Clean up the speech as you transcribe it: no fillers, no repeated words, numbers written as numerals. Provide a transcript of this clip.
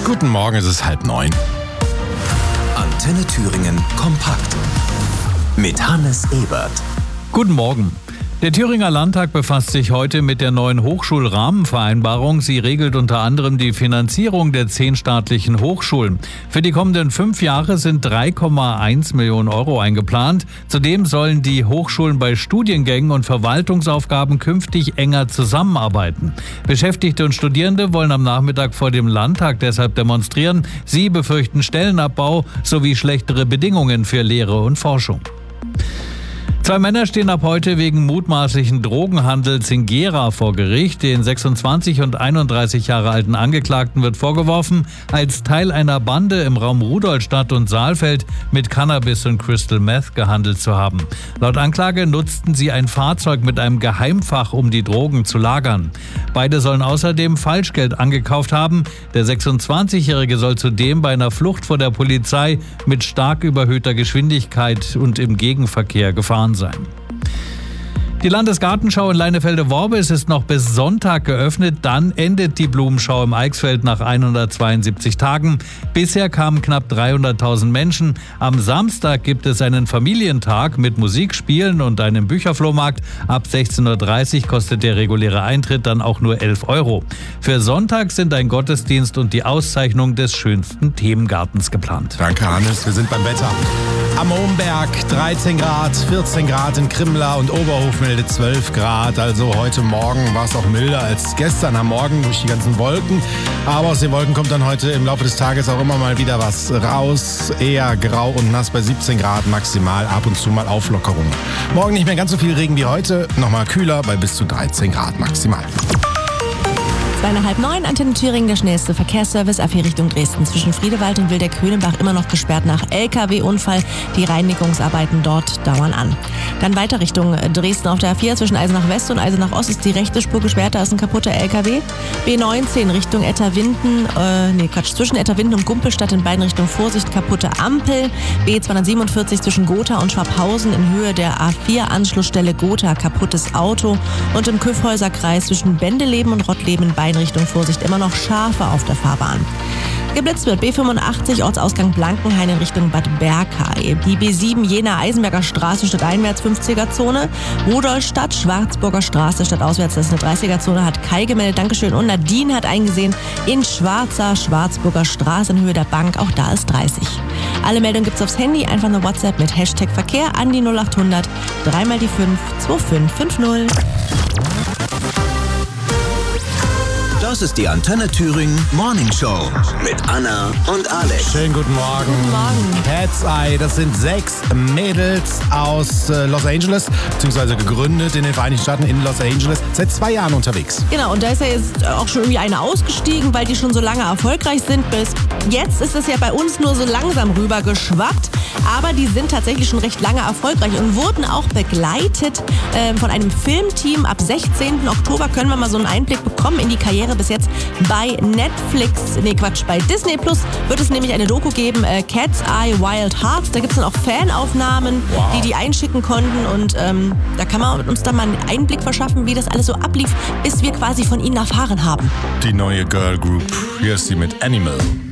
Guten Morgen, es ist 8:30. Antenne Thüringen kompakt mit Hannes Ebert. Guten Morgen. Der Thüringer Landtag befasst sich heute mit der neuen Hochschulrahmenvereinbarung. Sie regelt unter anderem die Finanzierung der 10 staatlichen Hochschulen. Für die kommenden 5 Jahre sind 3,1 Millionen Euro eingeplant. Zudem sollen die Hochschulen bei Studiengängen und Verwaltungsaufgaben künftig enger zusammenarbeiten. Beschäftigte und Studierende wollen am Nachmittag vor dem Landtag deshalb demonstrieren. Sie befürchten Stellenabbau sowie schlechtere Bedingungen für Lehre und Forschung. 2 Männer stehen ab heute wegen mutmaßlichen Drogenhandels in Gera vor Gericht. Den 26 und 31 Jahre alten Angeklagten wird vorgeworfen, als Teil einer Bande im Raum Rudolstadt und Saalfeld mit Cannabis und Crystal Meth gehandelt zu haben. Laut Anklage nutzten sie ein Fahrzeug mit einem Geheimfach, um die Drogen zu lagern. Beide sollen außerdem Falschgeld angekauft haben. Der 26-Jährige soll zudem bei einer Flucht vor der Polizei mit stark überhöhter Geschwindigkeit und im Gegenverkehr gefahren sein. Die Landesgartenschau in Leinefelde-Worbis ist noch bis Sonntag geöffnet. Dann endet die Blumenschau im Eichsfeld nach 172 Tagen. Bisher kamen knapp 300.000 Menschen. Am Samstag gibt es einen Familientag mit Musikspielen und einem Bücherflohmarkt. Ab 16:30 Uhr kostet der reguläre Eintritt dann auch nur 11 Euro. Für Sonntag sind ein Gottesdienst und die Auszeichnung des schönsten Themengartens geplant. Danke, Hannes. Wir sind beim Wetter. Am Homberg 13 Grad, 14 Grad in Krimmler und Oberhof meldet 12 Grad. Also heute Morgen war es auch milder als gestern am Morgen durch die ganzen Wolken. Aber aus den Wolken kommt dann heute im Laufe des Tages auch immer mal wieder was raus. Eher grau und nass bei 17 Grad maximal, ab und zu mal Auflockerung. Morgen nicht mehr ganz so viel Regen wie heute, nochmal kühler bei bis zu 13 Grad maximal. 8:30, Antenne Thüringen, der schnellste Verkehrsservice, A4 Richtung Dresden. Zwischen Friedewald und Wildeck-Höhenbach immer noch gesperrt nach LKW-Unfall. Die Reinigungsarbeiten dort dauern an. Dann weiter Richtung Dresden auf der A4. Zwischen Eisenach West und Eisenach Ost ist die rechte Spur gesperrt. Da ist ein kaputter LKW. B19 Richtung Etterwinden, zwischen Etterwinden und Gumpelstadt in beiden Richtungen Vorsicht, kaputte Ampel. B247 zwischen Gotha und Schwabhausen in Höhe der A4-Anschlussstelle Gotha, kaputtes Auto. Und im Kyffhäuserkreis zwischen Bendeleben und Rottleben in beiden Richtung Vorsicht, immer noch Schafe auf der Fahrbahn. Geblitzt wird B85 Ortsausgang Blankenhain in Richtung Bad Berkay. Die B7 Jena-Eisenberger Straße stadteinwärts 50er-Zone. Rudolstadt, Schwarzburger Straße stadtauswärts, das ist eine 30er-Zone, hat Kai gemeldet. Dankeschön. Und Nadine hat eingesehen, in Schwarzer-Schwarzburger Straße in Höhe der Bank, auch da ist 30. Alle Meldungen gibt's aufs Handy, einfach eine WhatsApp mit Hashtag Verkehr an die 0800 3 mal die 5 2550. Das ist die Antenne Thüringen Morning Show mit Anna und Alex. Schönen guten Morgen. Guten Morgen. Cat's Eye, das sind 6 Mädels aus Los Angeles, beziehungsweise gegründet in den Vereinigten Staaten in Los Angeles, seit 2 Jahren unterwegs. Genau, und da ist ja jetzt auch schon irgendwie eine ausgestiegen, weil die schon so lange erfolgreich sind. Bis jetzt ist es ja bei uns nur so langsam rübergeschwappt. Aber die sind tatsächlich schon recht lange erfolgreich und wurden auch begleitet von einem Filmteam. Ab 16. Oktober können wir mal so einen Einblick bekommen in die Karriere bis jetzt bei bei Disney Plus wird es nämlich eine Doku geben, Cat's Eye Wild Hearts. Da gibt es dann auch Fanaufnahmen, die einschicken konnten und da kann man uns dann mal einen Einblick verschaffen, wie das alles so ablief, bis wir quasi von ihnen erfahren haben. Die neue Girl Group, hier ist sie mit Animal.